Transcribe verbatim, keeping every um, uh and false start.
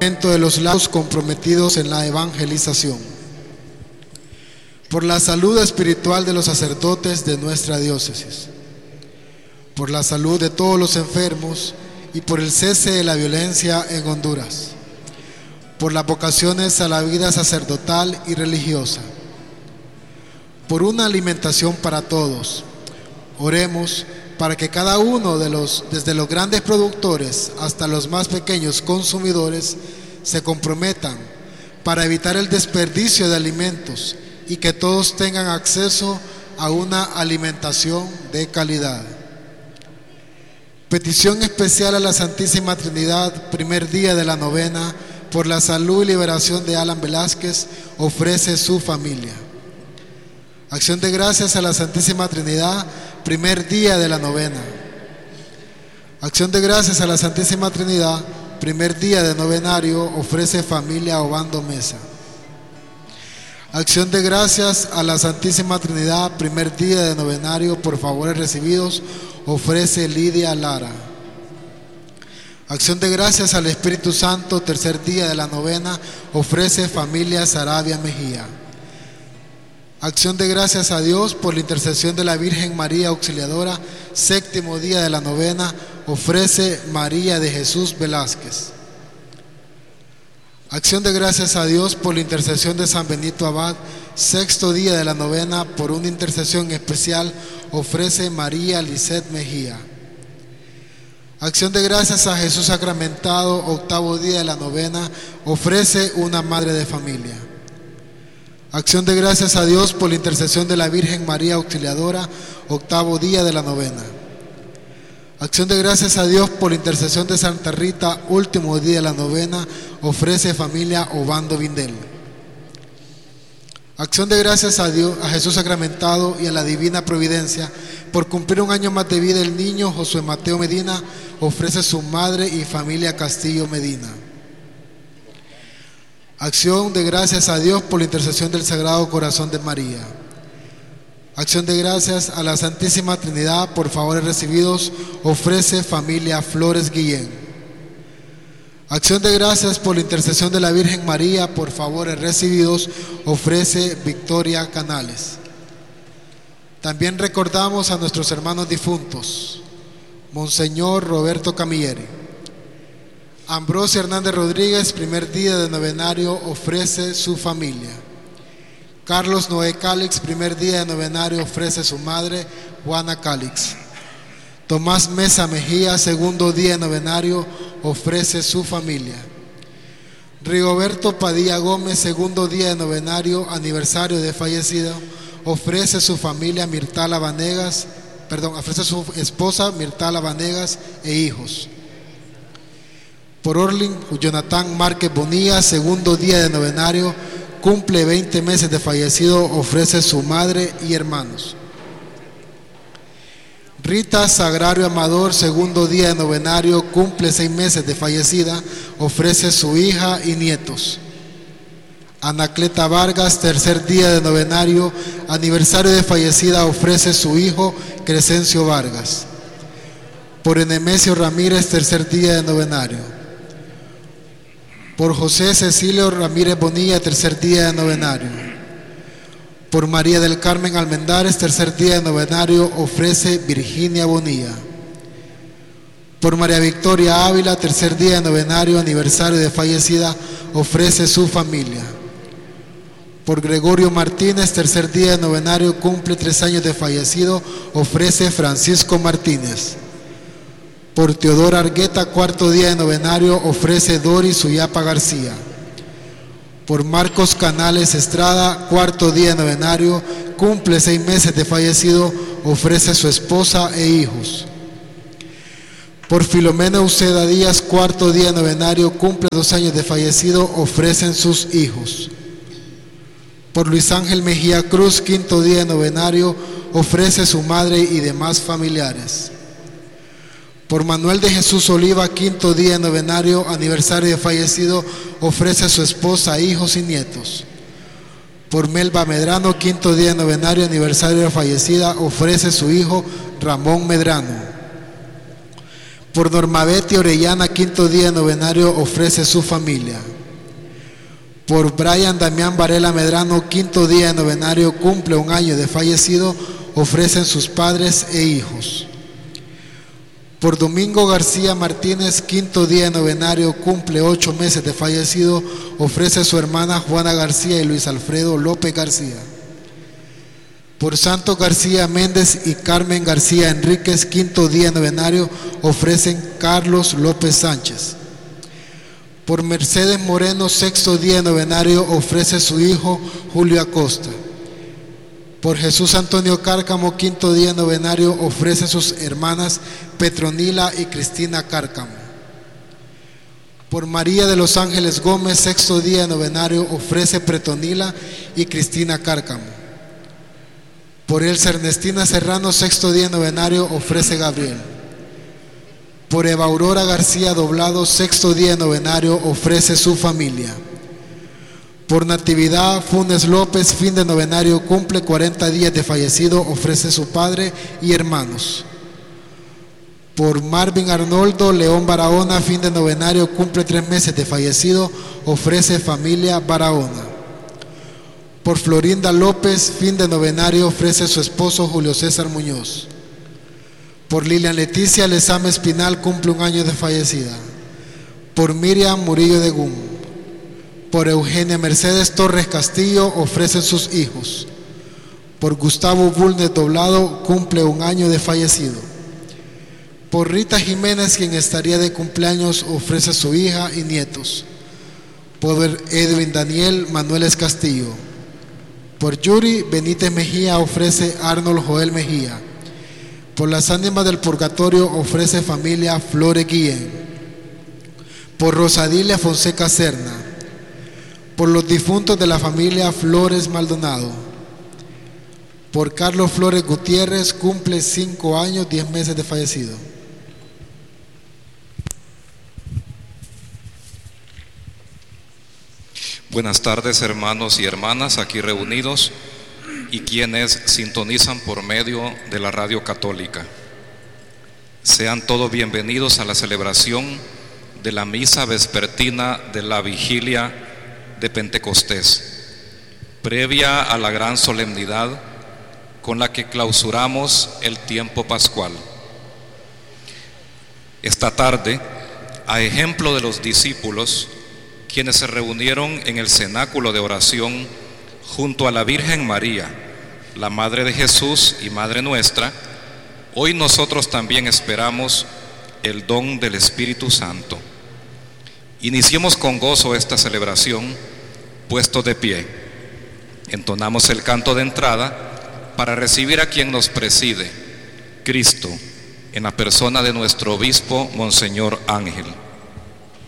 de los laicos comprometidos en la evangelización, por la salud espiritual de los sacerdotes de nuestra diócesis, por la salud de todos los enfermos y por el cese de la violencia en Honduras, por las vocaciones a la vida sacerdotal y religiosa, por una alimentación para todos. Oremos para que cada uno de los, desde los grandes productores hasta los más pequeños consumidores, se comprometan para evitar el desperdicio de alimentos y que todos tengan acceso a una alimentación de calidad. Petición especial a la Santísima Trinidad, primer día de la novena, por la salud y liberación de Alan Velázquez, ofrece su familia. Acción de gracias a la Santísima Trinidad, primer día de la novena. Acción de gracias a la Santísima Trinidad, primer día de novenario, ofrece familia Obando Mesa. Acción de gracias a la Santísima Trinidad, primer día de novenario, por favores recibidos, ofrece Lidia Lara. Acción de gracias al Espíritu Santo, tercer día de la novena, ofrece familia Sarabia Mejía. Acción de gracias a Dios por la intercesión de la Virgen María Auxiliadora, séptimo día de la novena, ofrece María de Jesús Velázquez. Acción de gracias a Dios por la intercesión de San Benito Abad, sexto día de la novena, por una intercesión especial, ofrece María Lisset Mejía. Acción de gracias a Jesús sacramentado, octavo día de la novena, ofrece una madre de familia. Acción de gracias a Dios por la intercesión de la Virgen María Auxiliadora, octavo día de la novena. Acción de gracias a Dios por la intercesión de Santa Rita, último día de la novena, ofrece familia Obando Vindel. Acción de gracias a Dios, a Jesús sacramentado y a la divina providencia, por cumplir un año más de vida el niño Josué Mateo Medina, ofrece su madre y familia Castillo Medina. Acción de gracias a Dios por la intercesión del Sagrado Corazón de María. Acción de gracias a la Santísima Trinidad, por favores recibidos, ofrece familia Flores Guillén. Acción de gracias por la intercesión de la Virgen María, por favores recibidos, ofrece Victoria Canales. También recordamos a nuestros hermanos difuntos: Monseñor Roberto Camilleri. Ambrosio Hernández Rodríguez, primer día de novenario, ofrece su familia. Carlos Noé Cálix, primer día de novenario, ofrece su madre, Juana Cálix. Tomás Mesa Mejía, segundo día de novenario, ofrece su familia. Rigoberto Padilla Gómez, segundo día de novenario, aniversario de fallecido, ofrece su familia Mirtala Vanegas, perdón, ofrece su esposa Mirtala Vanegas e hijos. Por Orlin Jonathan Márquez Bonilla, segundo día de novenario, cumple veinte meses de fallecido, ofrece su madre y hermanos. Rita Sagrario Amador, segundo día de novenario, cumple seis meses de fallecida, ofrece su hija y nietos. Anacleta Vargas, tercer día de novenario, aniversario de fallecida, ofrece su hijo Crescencio Vargas. Por Enemesio Ramírez, tercer día de novenario. Por José Cecilio Ramírez Bonilla, tercer día de novenario. Por María del Carmen Almendares, tercer día de novenario, ofrece Virginia Bonilla. Por María Victoria Ávila, tercer día de novenario, aniversario de fallecida, ofrece su familia. Por Gregorio Martínez, tercer día de novenario, cumple tres años de fallecido, ofrece Francisco Martínez. Por Teodora Argueta, cuarto día de novenario, ofrece Doris Uyapa García. Por Marcos Canales Estrada, cuarto día de novenario, cumple seis meses de fallecido, ofrece su esposa e hijos. Por Filomena Uceda Díaz, cuarto día de novenario, cumple dos años de fallecido, ofrecen sus hijos. Por Luis Ángel Mejía Cruz, quinto día de novenario, ofrece su madre y demás familiares. Por Manuel de Jesús Oliva, quinto día de novenario, aniversario de fallecido, ofrece a su esposa, hijos y nietos. Por Melba Medrano, quinto día de novenario, aniversario de fallecida, ofrece su hijo Ramón Medrano. Por Norma Betty Orellana, quinto día de novenario, ofrece su familia. Por Brian Damián Varela Medrano, quinto día de novenario, cumple un año de fallecido, ofrecen sus padres e hijos. Por Domingo García Martínez, quinto día de novenario, cumple ocho meses de fallecido, ofrece su hermana Juana García y Luis Alfredo López García. Por Santos García Méndez y Carmen García Enríquez, quinto día de novenario, ofrecen Carlos López Sánchez. Por Mercedes Moreno, sexto día de novenario, ofrece su hijo Julio Acosta. Por Jesús Antonio Cárcamo, quinto día de novenario, ofrecen sus hermanas Petronila y Cristina Cárcamo. Por María de los Ángeles Gómez, sexto día de novenario, ofrece Petronila y Cristina Cárcamo. Por Elsa Ernestina Serrano, sexto día de novenario, ofrece Gabriel. Por Eva Aurora García Doblado, sexto día de novenario, ofrece su familia. Por Natividad Funes López, fin de novenario, cumple cuarenta días de fallecido, ofrece su padre y hermanos. Por Marvin Arnoldo León Barahona, fin de novenario, cumple tres meses de fallecido, ofrece familia Barahona. Por Florinda López, fin de novenario, ofrece su esposo Julio César Muñoz. Por Lilian Leticia Lezama Espinal, cumple un año de fallecida. Por Miriam Murillo de Gum. Por Eugenia Mercedes Torres Castillo, ofrecen sus hijos. Por Gustavo Bulnes Doblado, cumple un año de fallecido. Por Rita Jiménez, quien estaría de cumpleaños, ofrece su hija y nietos. Por Edwin Daniel Manueles Castillo. Por Yuri Benítez Mejía, ofrece Arnold Joel Mejía. Por las ánimas del purgatorio, ofrece familia Flores Guillén. Por Rosadilia Fonseca Serna. Por los difuntos de la familia Flores Maldonado. Por Carlos Flores Gutiérrez, cumple cinco años, diez meses de fallecido. Buenas tardes, hermanos y hermanas aquí reunidos y quienes sintonizan por medio de la radio católica. Sean todos bienvenidos a la celebración de la misa vespertina de la vigilia de Pentecostés, previa a la gran solemnidad con la que clausuramos el tiempo pascual. Esta tarde, a ejemplo de los discípulos, quienes se reunieron en el cenáculo de oración junto a la Virgen María, la Madre de Jesús y Madre nuestra, hoy nosotros también esperamos el don del Espíritu Santo. Iniciemos con gozo esta celebración, puestos de pie. Entonamos el canto de entrada para recibir a quien nos preside, Cristo, en la persona de nuestro obispo, Monseñor Ángel.